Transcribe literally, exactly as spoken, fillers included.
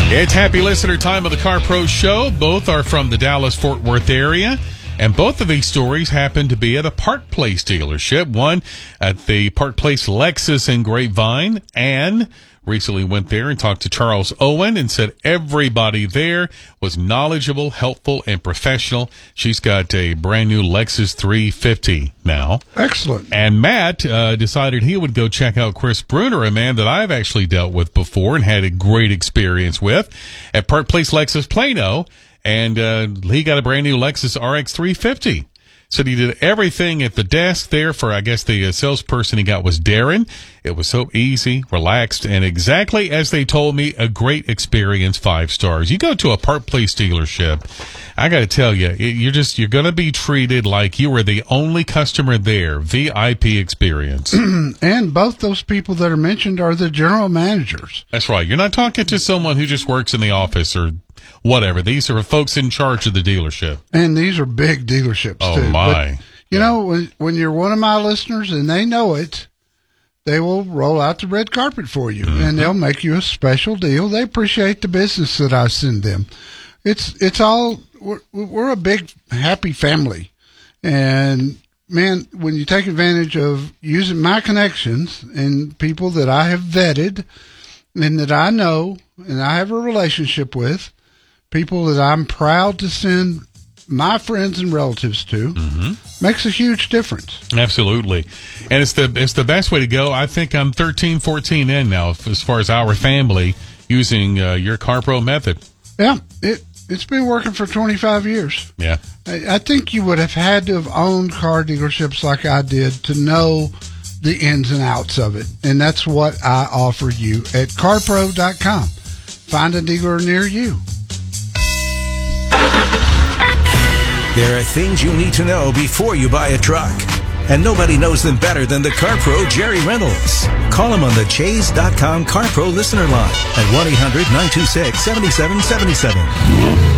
It's happy listener time of the Car Pro Show. Both are from the Dallas-Fort Worth area, and both of these stories happen to be at a Park Place dealership. One at the Park Place Lexus in Grapevine. Ann recently went there and talked to Charles Owen and said everybody there was knowledgeable, helpful, and professional. She's got a brand new Lexus three fifty now. Excellent. And Matt uh, decided he would go check out Chris Bruner, a man that I've actually dealt with before and had a great experience with at Park Place Lexus Plano. And uh, he got a brand new Lexus R X three fifty. So he did everything at the desk there for, I guess, the uh, salesperson he got was Darren. It was so easy, relaxed, and exactly as they told me, a great experience, five stars. You go to a Park Place dealership, I got to tell you, it, you're just, you're going to be treated like you were the only customer there. V I P experience. And both those people that are mentioned are the general managers. That's right. You're not talking to someone who just works in the office or whatever. These are folks in charge of the dealership. And these are big dealerships, oh, too. Oh, my. But, you yeah. know, when, when you're one of my listeners and they know it, they will roll out the red carpet for you, mm-hmm. and they'll make you a special deal. They appreciate the business that I send them. It's it's all, we're, we're a big, happy family. And, man, when you take advantage of using my connections and people that I have vetted and that I know and I have a relationship with, people that I'm proud to send my friends and relatives to, mm-hmm. makes a huge difference. Absolutely. And it's the it's the best way to go. I think I'm thirteen, fourteen in now as far as our family using uh, your CarPro method. Yeah, it, it's been working for twenty-five years. Yeah. I, I think you would have had to have owned car dealerships like I did to know the ins and outs of it. And that's what I offer you at car pro dot com. Find a dealer near you. There are things you need to know before you buy a truck. And nobody knows them better than the Car Pro Jerry Reynolds. Call him on the Chase dot com CarPro listener line at one eight hundred nine two six seven seven seven seven.